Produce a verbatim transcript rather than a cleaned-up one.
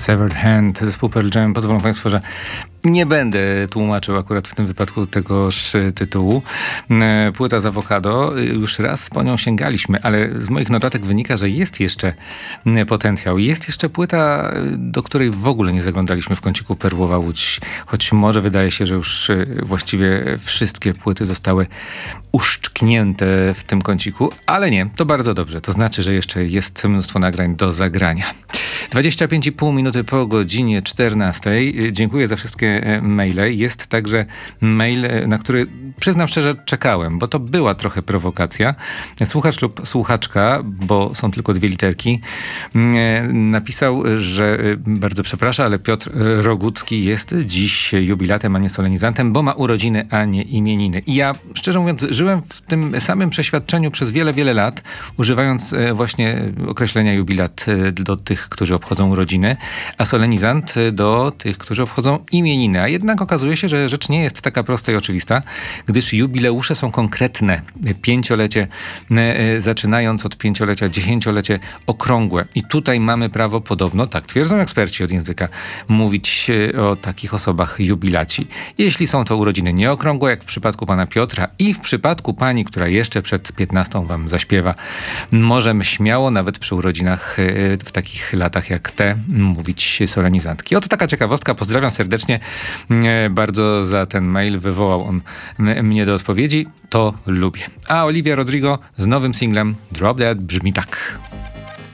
Severed Hand, zespół Pearl Jam. Pozwolą Państwo, że nie będę tłumaczył akurat w tym wypadku tegoż tytułu. Płyta z Awokado, już raz po nią sięgaliśmy, ale z moich notatek wynika, że jest jeszcze potencjał. Jest jeszcze płyta, do której w ogóle nie zaglądaliśmy w kąciku Perłowa Łódź, choć może wydaje się, że już właściwie wszystkie płyty zostały uszczknięte w tym kąciku, ale nie, to bardzo dobrze. To znaczy, że jeszcze jest mnóstwo nagrań do zagrania. dwadzieścia pięć i pół minuty po godzinie czternastej. Dziękuję za wszystkie maile. Jest także mail, na który przyznam szczerze czekałem, bo to była trochę prowokacja. Słuchacz lub słuchaczka, bo są tylko dwie literki, napisał, że bardzo przeprasza, ale Piotr Rogucki jest dziś jubilatem, a nie solenizantem, bo ma urodziny, a nie imieniny. I ja, szczerze mówiąc, żyłem w tym samym przeświadczeniu przez wiele, wiele lat, używając właśnie określenia jubilat do tych, którzy obchodzą urodziny, a solenizant do tych, którzy obchodzą imieniny. A jednak okazuje się, że rzecz nie jest taka prosta i oczywista, gdyż jubileusze są konkretne. Pięciolecie, zaczynając od pięciolecia, dziesięciolecie okrągłe. I tutaj mamy prawo podobno, tak twierdzą eksperci od języka, mówić o takich osobach jubilaci. Jeśli są to urodziny nieokrągłe, jak w przypadku pana Piotra i w przypadku pani, która jeszcze przed piętnastą wam zaśpiewa, możemy śmiało, nawet przy urodzinach w takich latach jak te, mówić solenizantki. Oto taka ciekawostka. Pozdrawiam serdecznie. Bardzo za ten mail wywołał on mnie do odpowiedzi. To lubię. A Olivia Rodrigo z nowym singlem Drop Dead brzmi tak.